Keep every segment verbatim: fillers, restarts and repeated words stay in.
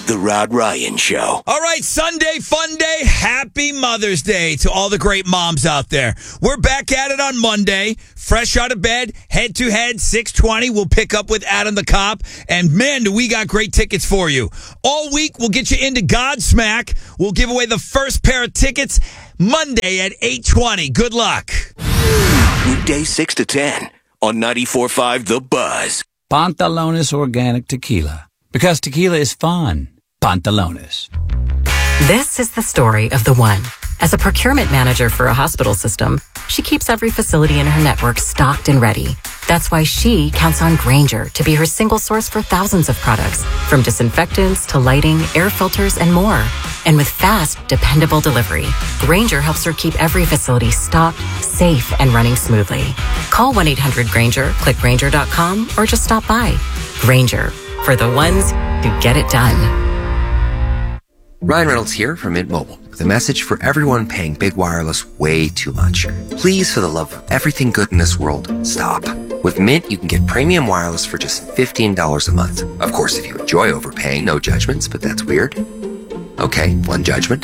The Rod Ryan Show. All right, Sunday Fun Day. Happy Mother's Day to all the great moms out there. We're back at it on Monday. Fresh out of bed, head to head, six twenty. We'll pick up with Adam the Cop. And man, do we got great tickets for you. All week, we'll get you into Godsmack. We'll give away the first pair of tickets Monday at eight twenty. Good luck. Weekday six to ten on ninety-four point five The Buzz. Pantalones Organic Tequila. Because tequila is fun. Pantalones. This is the story of the one. As a procurement manager for a hospital system, she keeps every facility in her network stocked and ready. That's why she counts on Grainger to be her single source for thousands of products, from disinfectants to lighting, air filters, and more. And with fast, dependable delivery, Grainger helps her keep every facility stocked, safe, and running smoothly. Call one eight hundred Grainger, click Grainger dot com, or just stop by. Grainger, for the ones who get it done. Ryan Reynolds here from Mint Mobile with a message for everyone paying big wireless way too much. Please, for the love of everything good in this world, stop. With Mint, you can get premium wireless for just fifteen dollars a month. Of course, if you enjoy overpaying, no judgments, but that's weird. Okay, one judgment.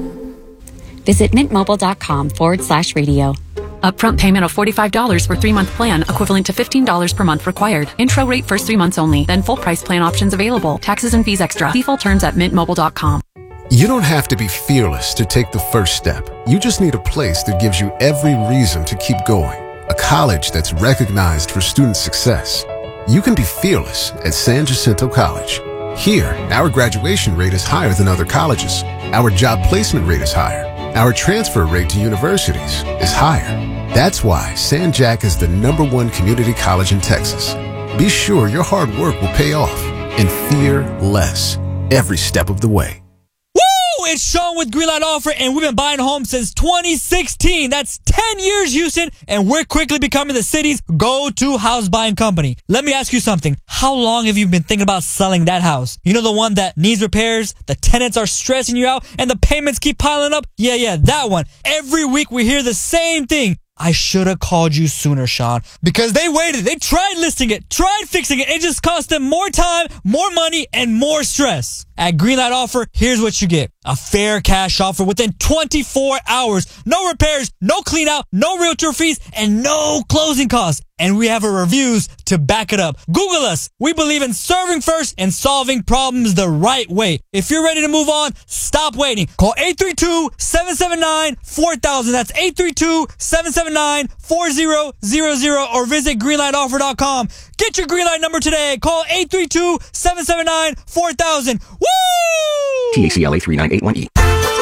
Visit mintmobile.com forward slash radio. Upfront payment of forty-five dollars for three-month plan, equivalent to fifteen dollars per month required. Intro rate first three months only, then full price plan options available. Taxes and fees extra. Default terms at mint mobile dot com. You don't have to be fearless to take the first step. You just need a place that gives you every reason to keep going. A college that's recognized for student success. You can be fearless at San Jacinto College. Here, our graduation rate is higher than other colleges. Our job placement rate is higher. Our transfer rate to universities is higher. That's why San Jac is the number one community college in Texas. Be sure your hard work will pay off and fear less every step of the way. It's Sean with Greenlight Offer, and we've been buying homes since twenty sixteen. That's ten years, Houston, and we're quickly becoming the city's go-to house buying company. Let me ask you something. How long have you been thinking about selling that house? You know, the one that needs repairs, the tenants are stressing you out, and the payments keep piling up? Yeah, yeah, that one. Every week we hear the same thing. I should have called you sooner, Sean, because they waited. They tried listing it, tried fixing it. It just cost them more time, more money, and more stress. At Greenlight Offer, here's what you get. A fair cash offer within twenty-four hours. No repairs, no clean out, no realtor fees, and no closing costs. And we have our reviews to back it up. Google us. We believe in serving first and solving problems the right way. If you're ready to move on, stop waiting. Call eight three two, seven seven nine, four thousand. That's eight three two, seven seven nine, four zero zero zero, or visit greenlight offer dot com. Get your Greenlight number today. Call eight three two, seven seven nine, four thousand. Woo! T A C L A three nine eight one E.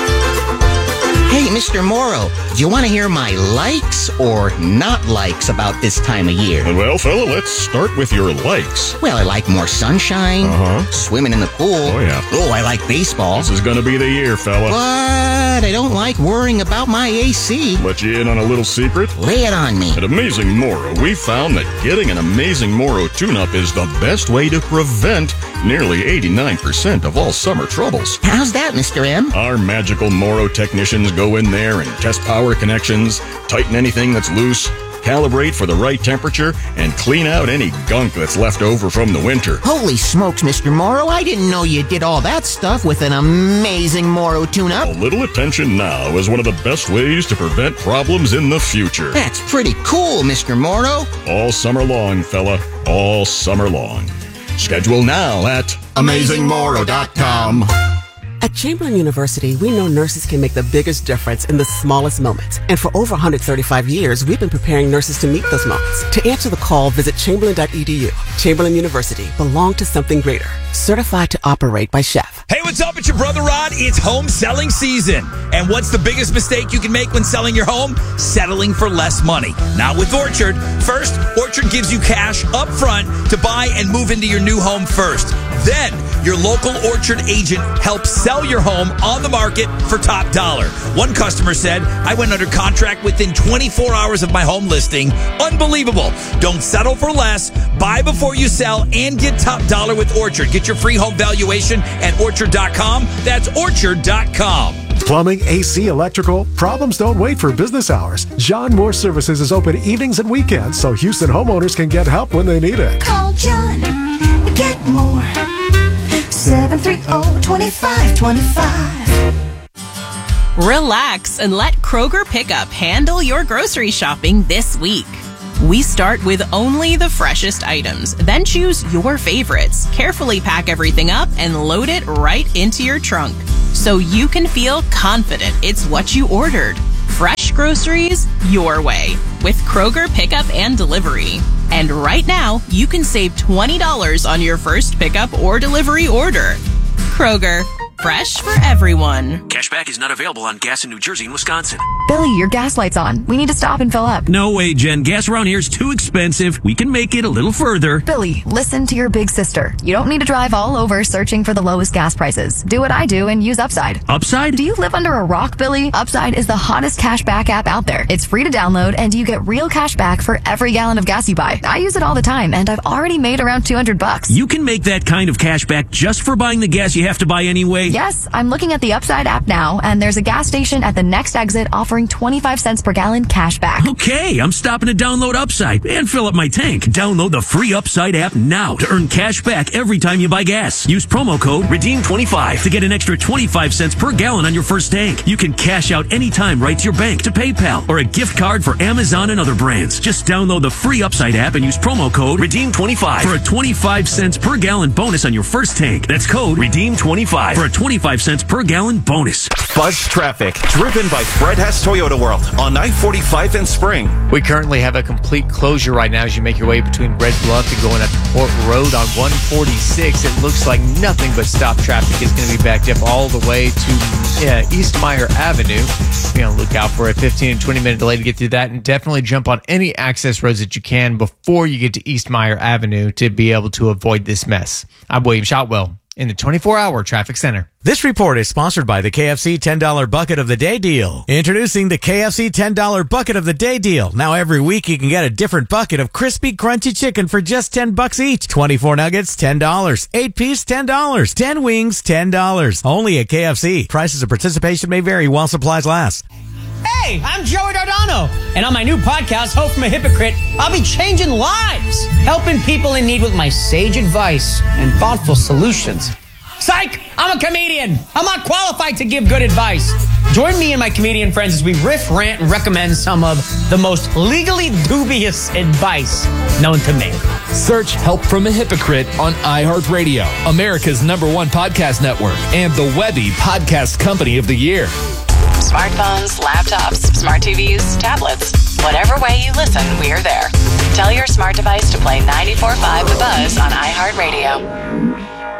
Hey, Mister Morrow, do you want to hear my likes or not likes about this time of year? Well, fella, let's start with your likes. Well, I like more sunshine, uh-huh. swimming in the pool. Oh, yeah. Oh, I like baseball. This is going to be the year, fella. But I don't like worrying about my A C. Let you in on a little secret? Lay it on me. At Amazing Moro, we found that getting an Amazing Moro tune-up is the best way to prevent nearly eighty-nine percent of all summer troubles. How's that, Mister M? Our magical Moro technicians go in there and test power connections, tighten anything that's loose, calibrate for the right temperature, and clean out any gunk that's left over from the winter. Holy smokes, Mister Morrow, I didn't know you did all that stuff with an Amazing Moro tune-up. A little attention now is one of the best ways to prevent problems in the future. That's pretty cool, Mister Morrow. All summer long, fella. All summer long. Schedule now at amazing moro dot com. At Chamberlain University, we know nurses can make the biggest difference in the smallest moments. And for over one hundred thirty-five years, we've been preparing nurses to meet those moments. To answer the call, visit chamberlain dot e d u. Chamberlain University, belong to something greater. Certified to operate by Chef. Hey, what's up? It's your brother Rod. It's home selling season. And what's the biggest mistake you can make when selling your home? Settling for less money. Not with Orchard. First, Orchard gives you cash up front to buy and move into your new home first. Then, your local Orchard agent helps sell your home on the market for top dollar. One customer said, I went under contract within twenty-four hours of my home listing. Unbelievable. Don't settle for less. Buy before you sell and get top dollar with Orchard. Get your free home valuation at orchard dot com. That's orchard dot com. Plumbing, A C, electrical, problems don't wait for business hours. John Moore Services is open evenings and weekends so Houston homeowners can get help when they need it. Call John, get more. seven three zero, two five two five. Relax and let Kroger Pickup handle your grocery shopping this week. We start with only the freshest items, then choose your favorites, carefully pack everything up, and load it right into your trunk so you can feel confident it's what you ordered. Fresh groceries your way with Kroger Pickup and Delivery. And right now, you can save twenty dollars on your first pickup or delivery order. Kroger, fresh for everyone. Cashback is not available on gas in New Jersey and Wisconsin. Billy, your gas light's on. We need to stop and fill up. No way, Jen. Gas around here is too expensive. We can make it a little further. Billy, listen to your big sister. You don't need to drive all over searching for the lowest gas prices. Do what I do and use Upside. Upside? Do you live under a rock, Billy? Upside is the hottest cashback app out there. It's free to download, and you get real cash back for every gallon of gas you buy. I use it all the time, and I've already made around two hundred bucks. You can make that kind of cash back just for buying the gas you have to buy anyway? Yes, I'm looking at the Upside app now, and there's a gas station at the next exit offering twenty-five cents per gallon cash back. Okay, I'm stopping to download Upside and fill up my tank. Download the free Upside app now to earn cash back every time you buy gas. Use promo code redeem twenty-five to get an extra twenty-five cents per gallon on your first tank. You can cash out anytime right to your bank, to PayPal, or a gift card for Amazon and other brands. Just download the free Upside app and use promo code redeem twenty-five for a twenty-five cents per gallon bonus on your first tank. That's code redeem twenty-five for a twenty-five cents per gallon bonus. Buzz traffic, driven by Fred Hess Toyota World on I forty-five in Spring. We currently have a complete closure right now as you make your way between Red Bluff and going up to Port Road on one forty-six. It looks like nothing but stop traffic is going to be backed up all the way to uh, East Meyer Avenue. Be on the lookout for a fifteen and twenty minute delay to get through that, and definitely jump on any access roads that you can before you get to East Meyer Avenue to be able to avoid this mess. I'm William Shotwell in the twenty-four hour Traffic Center. This report is sponsored by the K F C ten dollar Bucket of the Day Deal. Introducing the K F C ten dollar Bucket of the Day Deal. Now every week you can get a different bucket of crispy, crunchy chicken for just ten bucks each. twenty-four nuggets, ten dollars. eight piece, ten dollars. ten wings, ten dollars. Only at K F C. Prices of participation may vary while supplies last. Hey, I'm Joey Dardano, and on my new podcast, Hope from a Hypocrite, I'll be changing lives, helping people in need with my sage advice and thoughtful solutions. Psych! I'm a comedian. I'm not qualified to give good advice. Join me and my comedian friends as we riff, rant, and recommend some of the most legally dubious advice known to me. Search Help from a Hypocrite on iHeartRadio, America's number one podcast network, and the Webby Podcast Company of the Year. Smartphones, laptops, smart T Vs, tablets. Whatever way you listen, we're there. Tell your smart device to play ninety-four point five The Buzz on iHeartRadio.